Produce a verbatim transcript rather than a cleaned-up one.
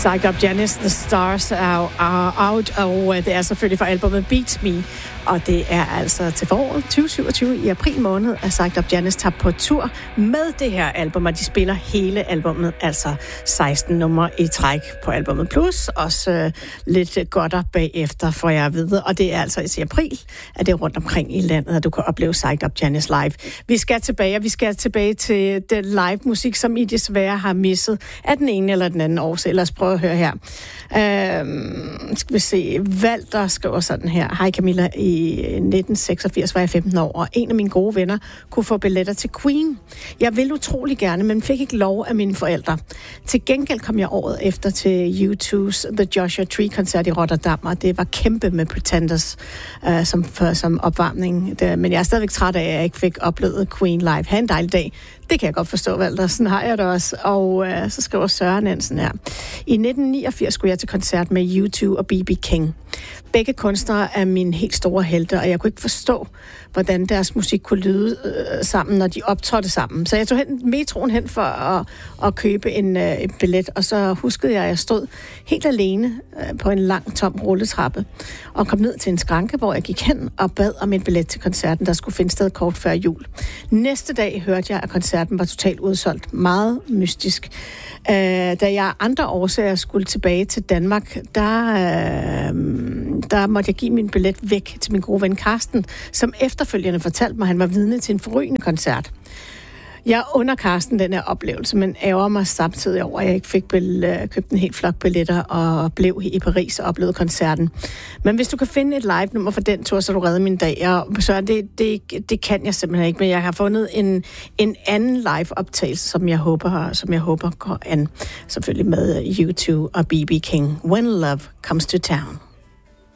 Psyched Up Janice, The Stars Are, are Out, og det er selvfølgelig fra albumet Beats Me, og det er altså til foråret tyve syvogtyve i april måned, at Psyched Up Janice tager på tur med det her album, og de spiller hele albumet, altså seksten numre i træk på albumet, plus også øh, lidt godter bagefter, får jeg at vide, og det er altså i april, at det er rundt omkring i landet, at du kan opleve Psyched Up Janice live. Vi skal tilbage, og vi skal tilbage til den live musik, som I desværre har misset af den ene eller den anden årsag. Lad os prøve at høre her. Øhm, skal vi se, Walter skriver sådan her. Hej Camilla, i nitten seksogfirs var jeg femten år, og en af mine gode venner kunne få billetter til Queen. Jeg ville utrolig gerne, men fik ikke lov af mine forældre. Til gengæld kom jeg året efter til U two's The Joshua Tree-koncert i Rotterdam, og det var kæmpe med Pretenders øh, som, for, som opvarmning. Det, men jeg er stadigvæk træt af, at jeg ikke fik oplevet Queen live. Ha' en dejlig dag. Det kan jeg godt forstå, Walter. Sådan har jeg det også. Og øh, så skriver Søren Hansen her. I nitten niogfirs skulle jeg til koncert med U two og B B King. Begge kunstnere er mine helt store helte, og jeg kunne ikke forstå, hvordan deres musik kunne lyde øh, sammen, når de optrådte sammen. Så jeg tog hen, metroen hen for at, at købe en, øh, en billet, og så huskede jeg, at jeg stod helt alene øh, på en lang, tom rulletrappe, og kom ned til en skranke, hvor jeg gik hen og bad om en billet til koncerten, der skulle finde sted kort før jul. Næste dag hørte jeg, at koncerten var totalt udsolgt. Meget mystisk. Øh, da jeg andre årsager skulle tilbage til Danmark, der, øh, der måtte jeg give min billet væk til min gode ven Karsten, som efterfølgende fortalte mig, at han var vidne til en forrygende koncert. Jeg under Karsten den her oplevelse, men ærger mig samtidig over, at jeg ikke fik bel- købt en helt flok billetter og blev i Paris og oplevede koncerten. Men hvis du kan finde et live-nummer for den tur, så du redder min dag. Og så det, det, det kan jeg simpelthen ikke, men jeg har fundet en, en anden live-optagelse, som jeg håber, som jeg håber går an. Selvfølgelig med U two og B B King. When Love Comes to Town.